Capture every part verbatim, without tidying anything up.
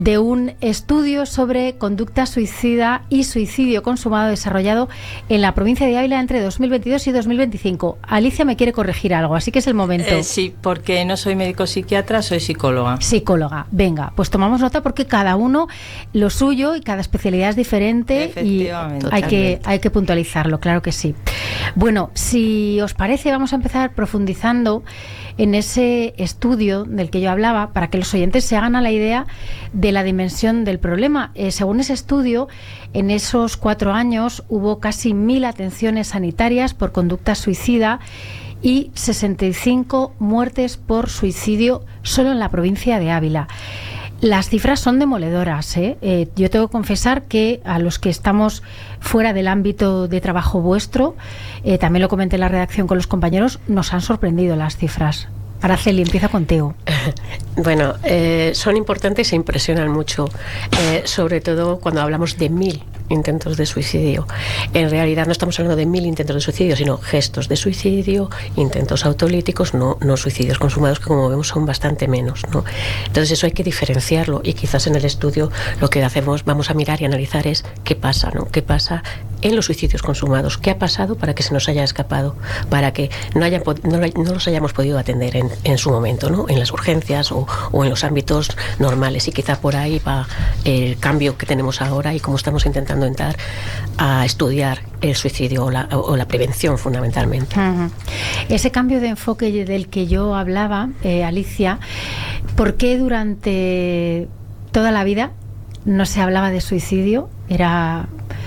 de un estudio sobre conducta suicida y suicidio consumado desarrollado en la provincia de Ávila entre dos mil veintidós y dos mil veinticinco. Alicia me quiere corregir algo, así que es el momento. Eh, sí, porque no soy médico psiquiatra, soy psicóloga. Psicóloga, venga, pues tomamos nota porque cada uno lo suyo y cada especialidad es diferente y hay que, hay que puntualizarlo, claro que sí. Bueno, si os parece, vamos a empezar profundizando en ese estudio del que yo hablaba para que los oyentes se hagan a la idea de la dimensión del problema. Eh, según ese estudio, en esos cuatro años hubo casi mil atenciones sanitarias por conducta suicida y sesenta y cinco muertes por suicidio solo en la provincia de Ávila. Las cifras son demoledoras, ¿eh? Eh, yo tengo que confesar que a los que estamos fuera del ámbito de trabajo vuestro, eh, también lo comenté en la redacción con los compañeros, nos han sorprendido las cifras. Araceli, empieza contigo. Bueno, eh, son importantes e impresionan mucho, eh, sobre todo cuando hablamos de mil intentos de suicidio. En realidad no estamos hablando de mil intentos de suicidio, sino gestos de suicidio, intentos autolíticos, no, no suicidios consumados, que como vemos son bastante menos, ¿no? Entonces eso hay que diferenciarlo y quizás en el estudio lo que hacemos, vamos a mirar y analizar es qué pasa, ¿no? ¿Qué pasa en los suicidios consumados? ¿Qué ha pasado para que se nos haya escapado? Para que no, haya, no, no los hayamos podido atender en, en su momento, ¿no? En las urgencias o, o en los ámbitos normales, y quizá por ahí va el cambio que tenemos ahora y cómo estamos intentando entrar a estudiar el suicidio o la, o la prevención fundamentalmente. Uh-huh. Ese cambio de enfoque del que yo hablaba, eh, Alicia, ¿por qué durante toda la vida no se hablaba de suicidio? Era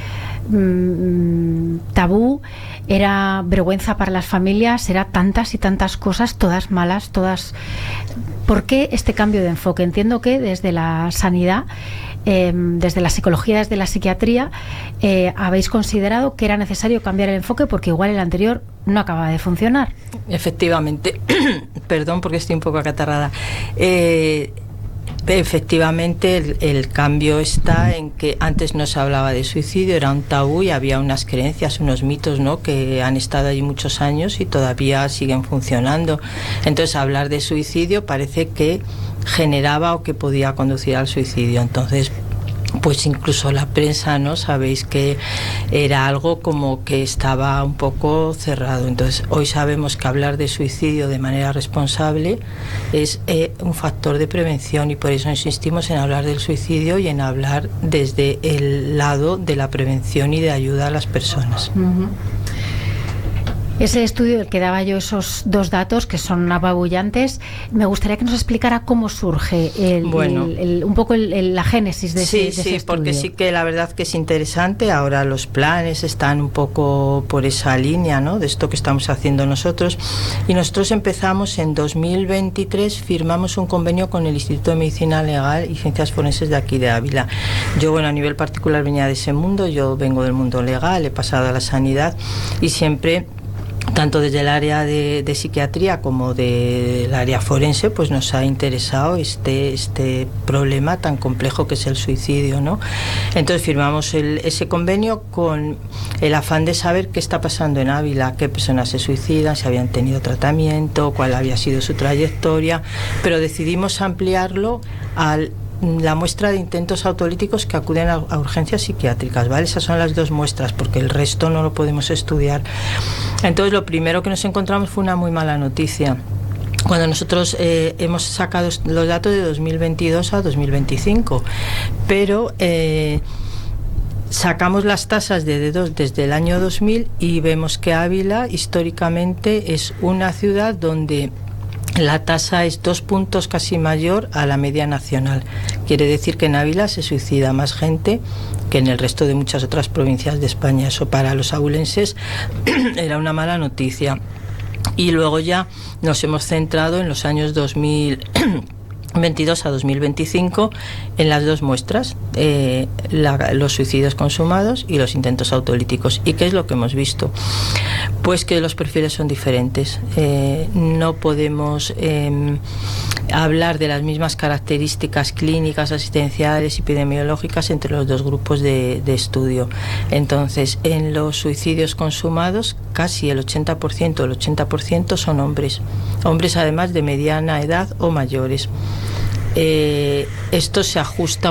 mmm, tabú, era vergüenza para las familias, era tantas y tantas cosas, todas malas, todas. ¿Por qué este cambio de enfoque? Entiendo que desde la sanidad, eh, desde la psicología, desde la psiquiatría, eh, habéis considerado que era necesario cambiar el enfoque porque igual el anterior no acaba de funcionar. Efectivamente. Perdón porque estoy un poco acatarrada. Eh, Efectivamente, el, el cambio está en que antes no se hablaba de suicidio, era un tabú y había unas creencias, unos mitos, ¿no?, que han estado allí muchos años y todavía siguen funcionando. Entonces, hablar de suicidio parece que generaba o que podía conducir al suicidio. Entonces, pues incluso la prensa, ¿no?, sabéis que era algo como que estaba un poco cerrado. Entonces hoy sabemos que hablar de suicidio de manera responsable es eh, un factor de prevención, y por eso insistimos en hablar del suicidio y en hablar desde el lado de la prevención y de ayuda a las personas. Uh-huh. Ese estudio del que daba yo esos dos datos que son apabullantes, me gustaría que nos explicara cómo surge el, bueno, el, el, un poco el, el, la génesis de, sí, ese, de sí, ese estudio. Sí, porque sí que la verdad que es interesante. Ahora los planes están un poco por esa línea, ¿no?, de esto que estamos haciendo nosotros, y nosotros empezamos en dos mil veintitrés, firmamos un convenio con el Instituto de Medicina Legal y Ciencias Forenses de aquí de Ávila. Yo, bueno, a nivel particular venía de ese mundo, yo vengo del mundo legal, he pasado a la sanidad y siempre, tanto desde el área de, de psiquiatría como del área forense, pues nos ha interesado este, este problema tan complejo que es el suicidio, ¿no? Entonces firmamos el, ese convenio con el afán de saber qué está pasando en Ávila, qué personas se suicidan, si habían tenido tratamiento, cuál había sido su trayectoria, pero decidimos ampliarlo al la muestra de intentos autolíticos que acuden a, a urgencias psiquiátricas, ¿vale? Esas son las dos muestras, porque el resto no lo podemos estudiar. Entonces, lo primero que nos encontramos fue una muy mala noticia. Cuando nosotros eh, hemos sacado los datos de dos mil veintidós a dos mil veinticinco, pero eh, sacamos las tasas de dedos desde el año dos mil y vemos que Ávila históricamente es una ciudad donde la tasa es dos puntos casi mayor a la media nacional. Quiere decir que en Ávila se suicida más gente que en el resto de muchas otras provincias de España. Eso para los abulenses era una mala noticia. Y luego ya nos hemos centrado en los años dos mil veintidós a dos mil veinticinco en las dos muestras, eh, la, los suicidios consumados y los intentos autolíticos. ¿Y qué es lo que hemos visto? Pues que los perfiles son diferentes. Eh, no podemos eh, hablar de las mismas características clínicas, asistenciales, epidemiológicas entre los dos grupos de, de estudio. Entonces, en los suicidios consumados, casi el ochenta por ciento, el ochenta por ciento son hombres. Hombres además de mediana edad o mayores. Eh, esto se ajusta